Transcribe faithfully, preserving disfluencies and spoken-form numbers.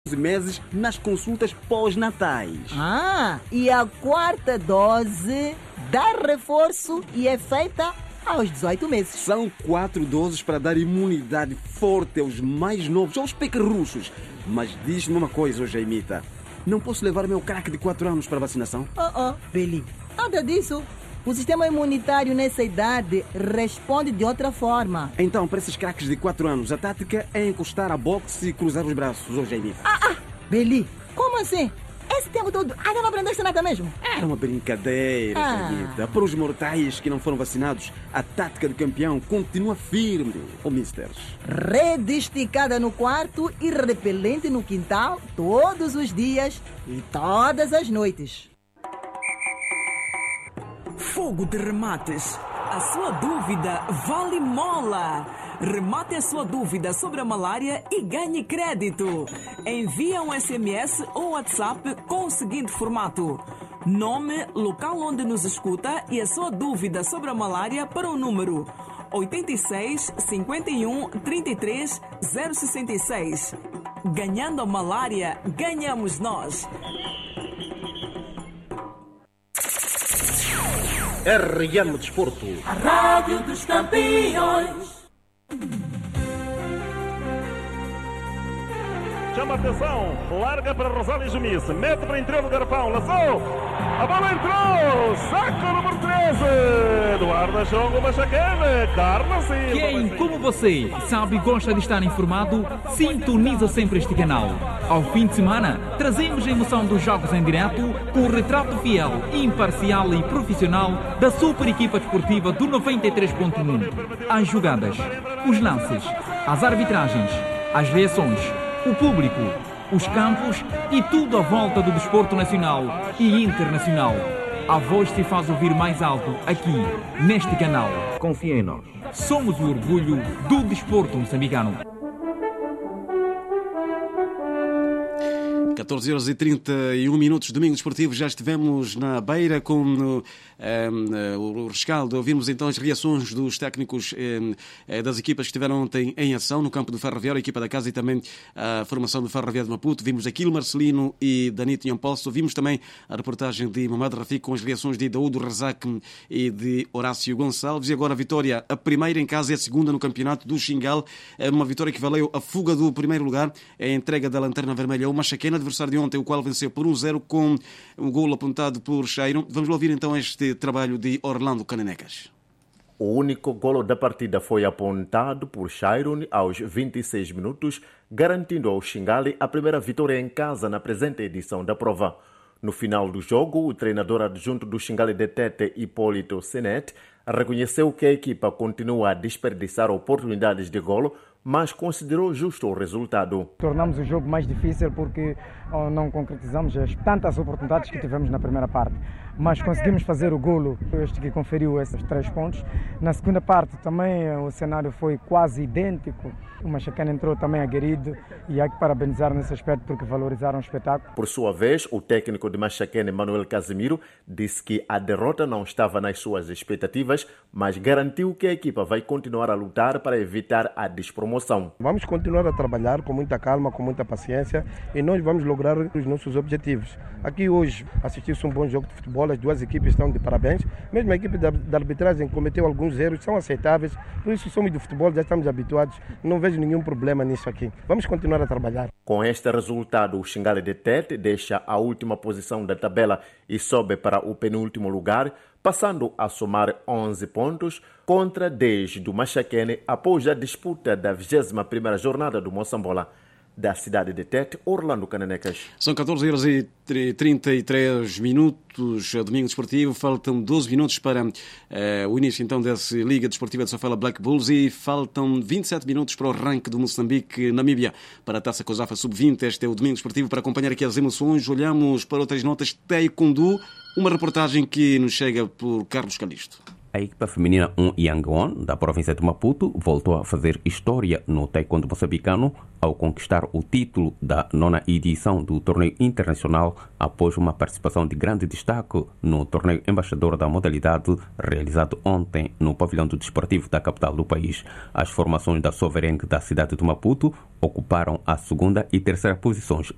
meses nas consultas pós-natais. Ah, e a quarta dose dá reforço e é feita aos dezoito meses. São quatro doses para dar imunidade forte aos mais novos, aos pequerruchos. Mas diz-me uma coisa, Jaimita. Não posso levar meu craque de quatro anos para vacinação? Oh, oh, Beli, nada disso. O sistema imunitário nessa idade responde de outra forma. Então, para esses craques de quatro anos, a tática é encostar a boxe e cruzar os braços, ô Jaimita. Ah, ah, Beli, como assim? Esse tempo todo, ainda não aprendeste nada mesmo? Era uma brincadeira, Ah. Jaimita. Para os mortais que não foram vacinados, a tática de campeão continua firme, ô misters. Rede esticada no quarto e repelente no quintal todos os dias e todas as noites. Fogo de Remates. A sua dúvida vale mola. Remate a sua dúvida sobre a malária e ganhe crédito. Envie um S M S ou WhatsApp com o seguinte formato: nome, local onde nos escuta e a sua dúvida sobre a malária para o número oito seis, cinco um, trinta e três, zero sessenta e seis. Ganhando a malária, ganhamos nós. R M Desporto. A Rádio dos Campeões. Chama atenção, larga para Rosário Jumice, mete para interior do garrafão, lançou, a bola entrou, saco número treze, Eduardo Chongo Machacane, Carlos Silva. Quem, como você, sabe e gosta de estar informado, sintoniza sempre este canal. Ao fim de semana, trazemos a emoção dos jogos em direto com o retrato fiel, imparcial e profissional da super equipa desportiva do noventa e três ponto um. As jogadas, os lances, as arbitragens, as reações, o público, os campos e tudo à volta do desporto nacional e internacional. A voz se faz ouvir mais alto aqui, neste canal. Confia em nós. Somos o orgulho do desporto moçambicano. catorze horas e trinta e um minutos, domingo desportivo, já estivemos na beira com um, um, o rescaldo. Ouvimos então as reações dos técnicos um, das equipas que estiveram ontem em ação no campo do Ferroviário, a equipa da casa e também a formação do Ferroviário de Maputo. Vimos Aquilo Marcelino e Danito Nhampolso. Vimos também a reportagem de Mamad Rafik com as reações de Daúdo Razak e de Horácio Gonçalves. E agora a vitória, a primeira em casa e a segunda no campeonato do Xingal. Uma vitória que valeu a fuga do primeiro lugar, a entrega da lanterna vermelha ao Machacane, adversário de ontem, o qual venceu por um zero com um golo apontado por Chairo. Vamos ouvir então este trabalho de Orlando Cananecas. O único golo da partida foi apontado por Chairo aos vinte e seis minutos, garantindo ao Xingali a primeira vitória em casa na presente edição da prova. No final do jogo, o treinador adjunto do Xingali de Tete, Hipólito Senet, reconheceu que a equipa continua a desperdiçar oportunidades de golo, mas considerou justo o resultado. Tornamos o jogo mais difícil porque oh, não concretizamos as tantas oportunidades que tivemos na primeira parte, mas conseguimos fazer o golo, este que conferiu esses três pontos. Na segunda parte também o cenário foi quase idêntico, o Machacane entrou também aguerrido e há que parabenizar nesse aspecto porque valorizaram o espetáculo. Por sua vez, o técnico de Machacane, Manuel Casimiro, disse que a derrota não estava nas suas expectativas, mas garantiu que a equipa vai continuar a lutar para evitar a despromoção. Vamos continuar a trabalhar com muita calma, com muita paciência e nós vamos lograr os nossos objetivos. Aqui hoje assistiu-se um bom jogo de futebol, as duas equipes estão de parabéns. Mesmo a equipe da, da arbitragem cometeu alguns erros, são aceitáveis, por isso somos do futebol, já estamos habituados, não vejo nenhum problema nisso aqui. Vamos continuar a trabalhar. Com este resultado, o Xingali de Tete deixa a última posição da tabela e sobe para o penúltimo lugar, passando a somar onze pontos contra dez do Machacane após a disputa da vigésima primeira jornada do Moçambola. Da cidade de Tete, Orlando Cananecas. São catorze horas e trinta e três minutos, domingo desportivo. Faltam doze minutos para uh, o início então dessa Liga Desportiva de Sofala Black Bulls e faltam vinte e sete minutos para o ranking do Moçambique-Namíbia para a Taça Cosafa sub vinte. Este é o domingo desportivo. Para acompanhar aqui as emoções, olhamos para outras notas. Taekwondo, uma reportagem que nos chega por Carlos Calisto. A equipa feminina um Yangon, da província de Maputo, voltou a fazer história no taekwondo moçambicano ao conquistar o título da nona edição do torneio internacional após uma participação de grande destaque no torneio embaixador da modalidade realizado ontem no pavilhão do desportivo da capital do país. As formações da Soverengue da cidade de Maputo ocuparam a segunda e terceira posições